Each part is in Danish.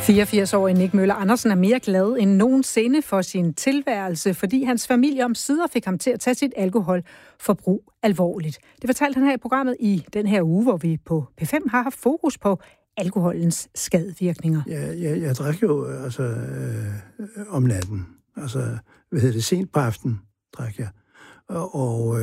84-årige Nick Møller Andersen er mere glad end nogensinde for sin tilværelse, fordi hans familie omsider fik ham til at tage sit alkoholforbrug alvorligt. Det fortalte han her i programmet i den her uge, hvor vi på P5 har haft fokus på alkoholens skadevirkninger. Jeg drak jo om natten. Sent på aftenen drak jeg. Og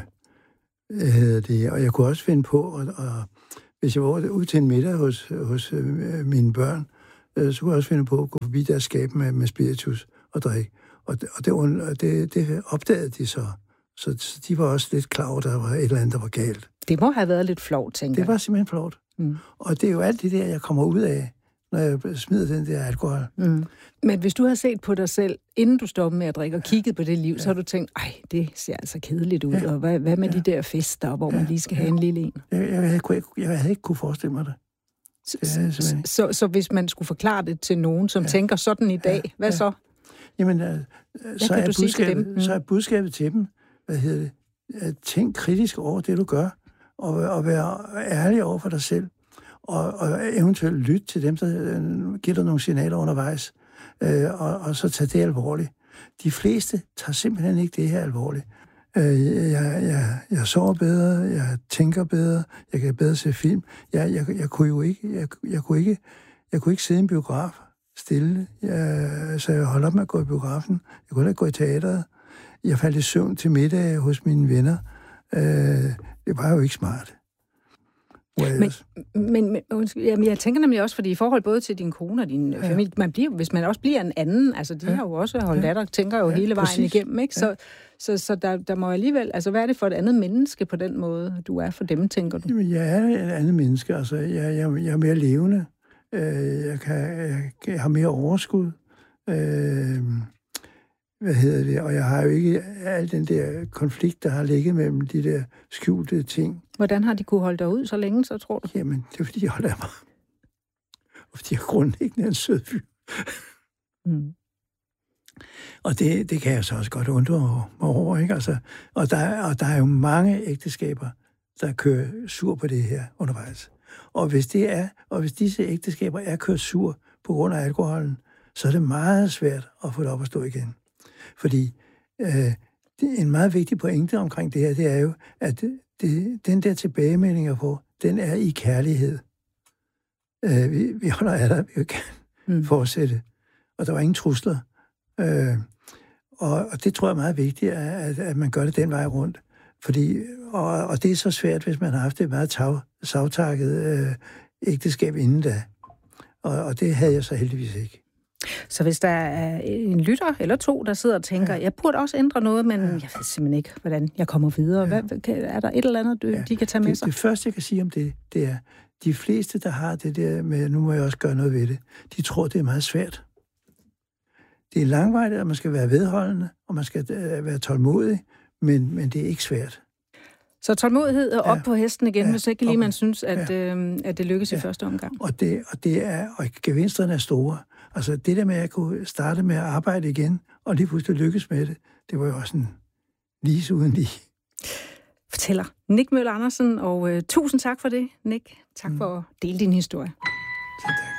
jeg kunne også finde på, og hvis jeg var ud til en middag hos mine børn, så kunne jeg også finde på at gå forbi deres skab med spiritus og drikke. Og det opdagede de så. Så de var også lidt klar over, at der var et eller andet, der var galt. Det må have været lidt flovt, tænker jeg. Det var simpelthen flovt. Mm. Og det er jo alt det der, jeg kommer ud af, når jeg smider den der alkohol. Mm. Men hvis du har set på dig selv, inden du stoppede med at drikke og kigget på det liv, så har du tænkt, det ser altså kedeligt ud, og hvad med de der fester, hvor man lige skal have en lille en? Jeg havde ikke kunne forestille mig det. Så hvis man skulle forklare det til nogen, som tænker sådan i dag, hvad så? Jamen, så er budskabet til dem, at tænk kritisk over det, du gør, og være ærlig over for dig selv, og eventuelt lytte til dem, der giver dig nogle signaler undervejs, og så tage det alvorligt. De fleste tager simpelthen ikke det her alvorligt. Jeg sover bedre, jeg tænker bedre, jeg kan bedre se film. Jeg kunne ikke sidde i en biograf stille, så jeg holdt op med at gå i biografen. Jeg kunne ikke gå i teateret. Jeg faldt i søvn til middag hos mine venner. Det var jo ikke smart. Men jeg tænker nemlig også, fordi i forhold både til din kone og din familie, hvis man også bliver en anden, altså de har jo også holdt af dig, tænker jo hele vejen igennem, ikke? Så der må alligevel, altså hvad er det for et andet menneske på den måde, du er for dem, tænker du? Jamen, jeg er et andet menneske, altså jeg er mere levende, jeg har mere overskud, og jeg har jo ikke al den der konflikt, der har ligget mellem de der skjulte ting. Hvordan har de kunne holde dig ud så længe, så tror du? Jamen, det er fordi, jeg holder af mig. Og fordi jeg grundlæggende er en sød fyr. Mm. Og det kan jeg så også godt undre mig over, ikke? Altså, og der er jo mange ægteskaber, der kører sur på det her undervejs. Og hvis disse ægteskaber er kørt sur på grund af alkoholen, så er det meget svært at få det op at stå igen. Fordi en meget vigtig pointe omkring det her, det er jo, at den der tilbagemelding, jeg får, den er i kærlighed. Vi holder af dig, vi kan fortsætte. Og der var ingen trusler. Og det tror jeg er meget vigtigt, at man gør det den vej rundt. Fordi, og det er så svært, hvis man har haft et meget savtakket ægteskab inden da. Og det havde jeg så heldigvis ikke. Så hvis der er en lytter eller to, der sidder og tænker, jeg burde også ændre noget, men jeg ved simpelthen ikke, hvordan jeg kommer videre. Er der et eller andet, de kan tage med sig? Det første, jeg kan sige om det er, de fleste, der har det der med, nu må jeg også gøre noget ved det, de tror, det er meget svært. Det er langvejligt, at man skal være vedholdende, og man skal være tålmodig, men det er ikke svært. Så tålmodighed og op på hesten igen, hvis ikke lige man synes, at det lykkes i første omgang. Og gevinsterne er store. Altså det der med at kunne starte med at arbejde igen, og lige pludselig lykkes med det, det var jo også en lige uden lige. Fortæller Nick Møller Andersen, og tusind tak for det, Nick. Tak for at dele din historie. Tak.